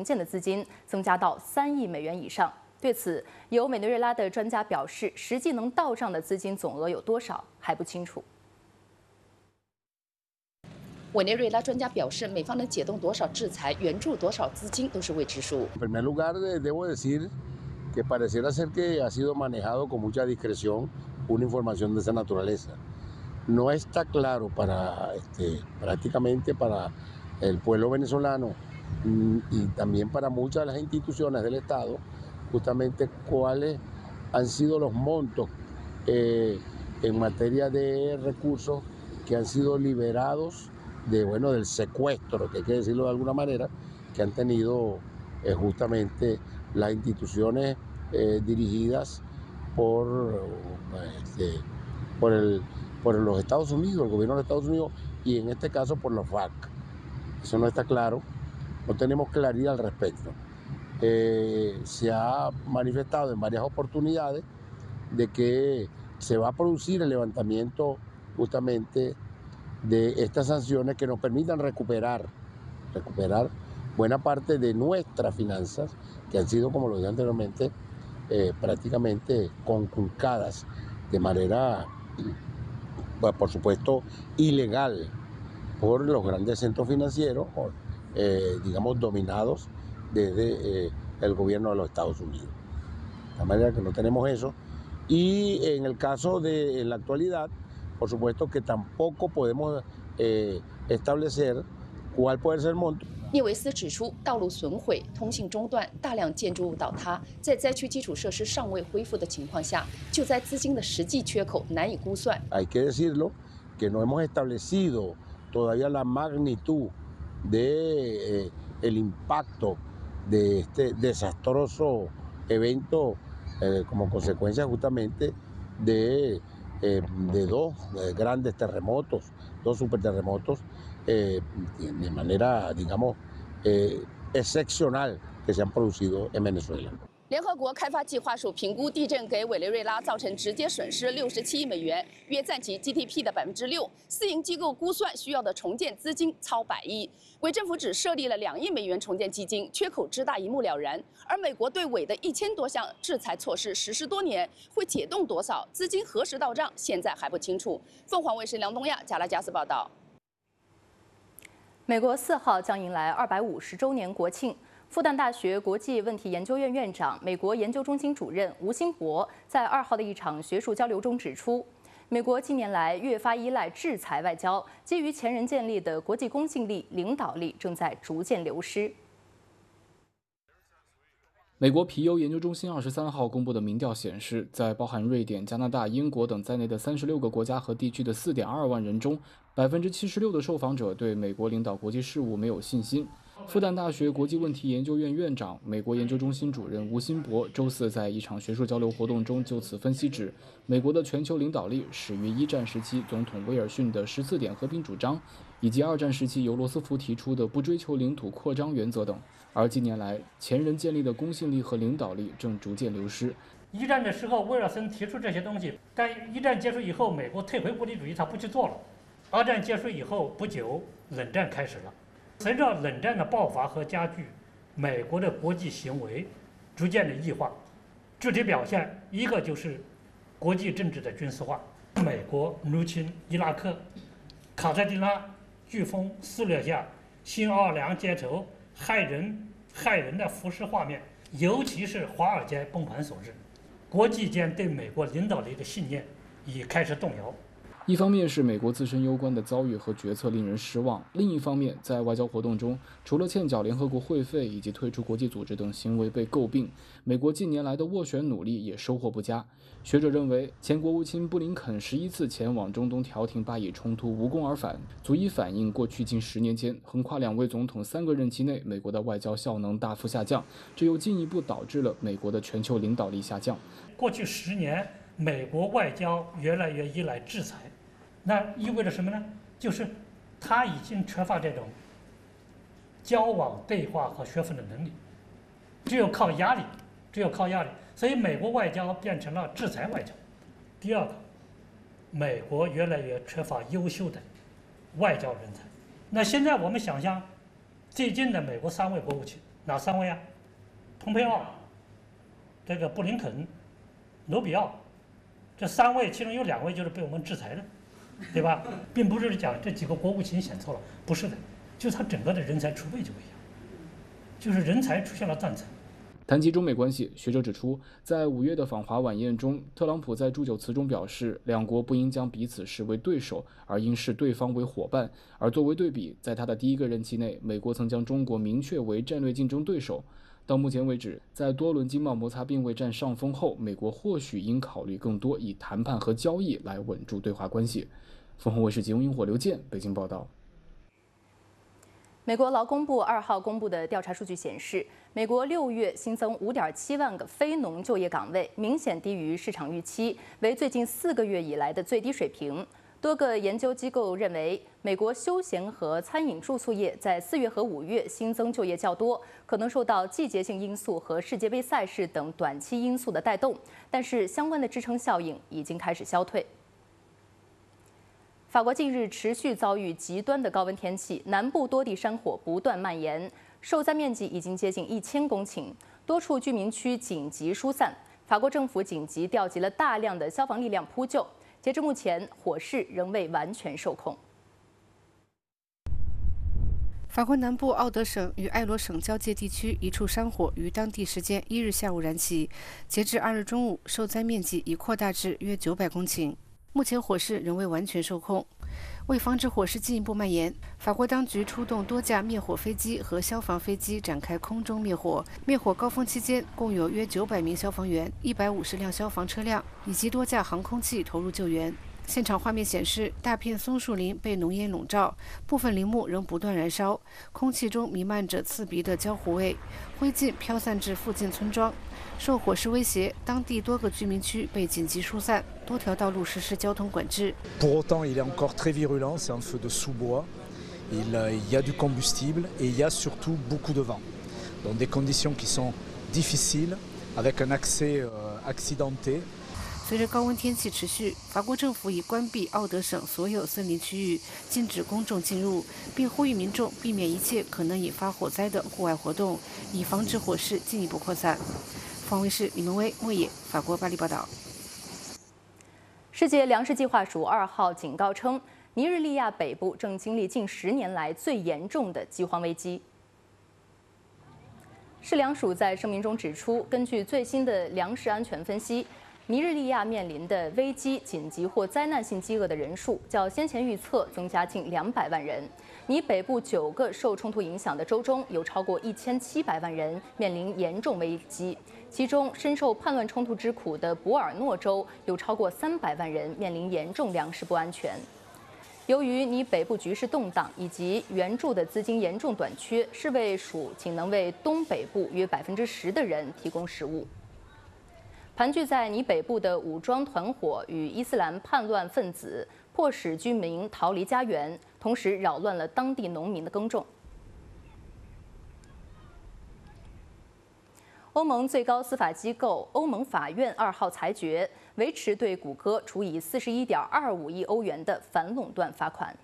重建的资金增加到3亿美元以上。对此，有委内瑞拉的专家表示，实际能到账的资金总额有多少还不清楚。 委内瑞拉专家表示，美方能解冻多少制裁、援助多少资金都是未知数。 En primer lugar, debo decir que pareciera ser que ha sido manejado con mucha discreción una información de esa naturaleza. No está claro prácticamente para el pueblo venezolano y también para muchas de las instituciones del Estado, justamente cuáles han sido los montos en materia de recursos que han sido liberados del secuestro, que hay que decirlo de alguna manera, que han tenido justamente las instituciones dirigidas por los Estados Unidos, el gobierno de Estados Unidos, y en este caso por los FARC. Eso no está claro, no tenemos claridad al respecto. Se ha manifestado en varias oportunidades de que se va a producir el levantamiento justamente de estas sanciones que nos permitan recuperar buena parte de nuestras finanzas que han sido, como lo dije anteriormente, prácticamente conculcadas de manera, por supuesto, ilegal por los grandes centros financieros, digamos, dominados desde el gobierno de los Estados Unidos. De manera que no tenemos eso. Y en el caso de la actualidad, por supuesto que tampoco podemos establecer cuál puede ser el monto. 聂维斯指出，道路损毁、通信中断、大量建筑物倒塌，在灾区基础设施尚未恢复的情况下，救灾资金的实际缺口难以估算。 Hay que decirlo que no hemos establecido todavía la magnitud de el impacto de este desastroso evento como consecuencia justamente de dos grandes terremotos, dos superterremotos de manera, digamos, excepcional que se han producido en Venezuela. 联合国开发计划署评估地震给委内瑞拉造成直接损失67亿美元，约占其 GDP 的6%。私营机构估算需要的重建资金超100亿。委政府只设立了2亿美元重建基金，缺口之大一目了然。而美国对委的1000多项制裁措施实施多年，会解冻多少，资金何时到账，现在还不清楚。凤凰卫视梁东亚、加拉加斯报道。 美国4号将迎来250周年国庆。复旦大学国际问题研究院院长、美国研究中心主任吴新博在2号的一场学术交流中指出，美国近年来越发依赖制裁外交，基于前人建立的国际公信力、领导力正在逐渐流失。 美国皮尤研究中心23号公布的民调显示，在包含瑞典、加拿大、英国等在内的36个国家和地区的4.2万人中，76%的受访者对美国领导国际事务没有信心。复旦大学国际问题研究院院长、美国研究中心主任吴新博周四在一场学术交流活动中就此分析指，美国的全球领导力始于1战时期总统威尔逊的14点和平主张，以及2战时期由罗斯福提出的不追求领土扩张原则等。而近年来，前人建立的公信力和领导力正逐渐流失。 1战的时候，威尔森提出这些东西，但1战结束以后，美国退回孤立主义，他不去做了。2战结束以后不久，冷战开始了。随着冷战的爆发和加剧，美国的国际行为逐渐的异化。具体表现，一个就是国际政治的军事化。美国入侵伊拉克，卡特迪拉飓风肆虐下，新奥尔良街头害人的浮尸画面，尤其是华尔街崩盘所致，国际间对美国领导力的信念已开始动摇。 一方面是美国自身攸关的遭遇和决策令人失望，另一方面，在外交活动中，除了欠缴联合国会费以及退出国际组织等行为被诟病，美国近年来的斡旋努力也收获不佳。学者认为，前国务卿布林肯11次前往中东调停巴以冲突无功而返，足以反映过去近10年间，横跨2位总统3个任期内，美国的外交效能大幅下降，这又进一步导致了美国的全球领导力下降。 过去10年，美国外交越来越依赖制裁。那意味着什么呢？就是他已经缺乏这种交往、对话和说服的能力，只有靠压力，所以美国外交变成了制裁外交。第二个，美国越来越缺乏优秀的外交人才。那现在我们想象，最近的美国3位国务卿， 哪3位啊？蓬佩奥、这个布林肯、罗比奥，这3位其中有2位就是被我们制裁的，对吧？并不是讲这几个国务卿选错了，不是的，就是他整个的人才储备就不一样，就是人才出现了断层。 谈及中美关系，学者指出，在5月的访华晚宴中，特朗普在祝酒词中表示，两国不应将彼此视为对手，而应视对方为伙伴。而作为对比，在他的第1个任期内，美国曾将中国明确为战略竞争对手。到目前为止，在多轮经贸摩擦并未占上风后，美国或许应考虑更多以谈判和交易来稳住对华关系。凤凰卫视节目萤火刘健北京报道。 美国劳工部2号公布的调查数据显示，美国6月新增5.7万个非农就业岗位，明显低于市场预期，为最近4个月以来的最低水平。多个研究机构认为，美国休闲和餐饮住宿业在4月和5月新增就业较多，可能受到季节性因素和世界杯赛事等短期因素的带动，但是相关的支撑效应已经开始消退。法国近日持续遭遇极端的高温天气，南部多地山火不断蔓延，受灾面积已经接近1000公顷，多处居民区紧急疏散。法国政府紧急调集了大量的消防力量扑救，截至目前，火势仍未完全受控。 法国南部奥德省与埃罗省交界地区一处山火于当地时间1日下午燃起，截至2日中午，受灾面积已扩大至约900公顷。目前火势仍未完全受控。为防止火势进一步蔓延，法国当局出动多架灭火飞机和消防飞机展开空中灭火。灭火高峰期间，共有约900名消防员、150辆消防车辆以及多架航空器投入救援。现场画面显示，大片松树林被浓烟笼罩，部分林木仍不断燃烧，空气中弥漫着刺鼻的焦糊味，灰烬飘散至附近村庄。受火势威胁，当地多个居民区被紧急疏散，多条道路实施交通管制。 Pour autant, il est encore très virulent, c'est un feu de sous-bois. Il y a du combustible et il y a surtout beaucoup de vent. Dans des conditions qui sont difficiles, avec un accès accidenté. 随着高温天气持续，法国政府已关闭奥德省所有森林区域，禁止公众进入，并呼吁民众避免一切可能引发火灾的户外活动，以防止火势进一步扩散。凤凰卫视李文威、莫野，法国巴黎报道。 世界粮食计划署2号警告称，尼日利亚北部正经历近10年来最严重的饥荒危机。世粮署在声明中指出，根据最新的粮食安全分析，尼日利亚面临的危机、紧急或灾难性饥饿的人数较先前预测增加近200万人。尼北部9个受冲突影响的州中有超过1700万人面临严重危机，其中深受叛乱冲突之苦的博尔诺州有超过300万人面临严重粮食不安全。由于尼北部局势动荡以及援助的资金严重短缺，世卫署仅能为东北部约10%的人提供食物。盘踞在尼北部的武装团伙与伊斯兰叛乱分子迫使居民逃离家园，同时扰乱了当地农民的耕种。欧盟最高司法机构欧盟法院2号裁决，维持对谷歌处以41.25亿欧元的反垄断罚款。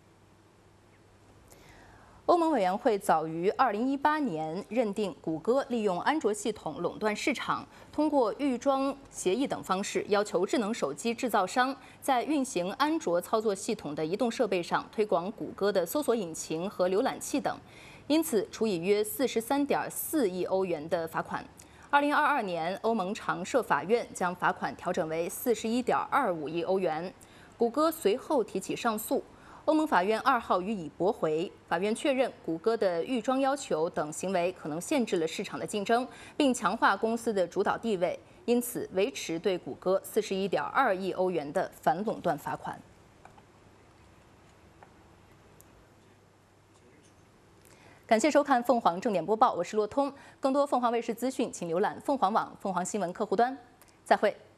欧盟委员会早于2018年认定谷歌利用安卓系统垄断市场，通过预装协议等方式，要求智能手机制造商在运行安卓操作系统的移动设备上推广谷歌的搜索引擎和浏览器等，因此处以约43.4亿欧元的罚款。2022年，欧盟常设法院将罚款调整为41.25亿欧元。谷歌随后提起上诉。欧盟法院2号予以驳回。法院确认，谷歌的预装要求等行为可能限制了市场的竞争，并强化公司的主导地位，因此维持对谷歌41.2亿欧元的反垄断罚款。感谢收看凤凰正点播报，我是骆通。更多凤凰卫视资讯，请浏览凤凰网凤凰新闻客户端。再会。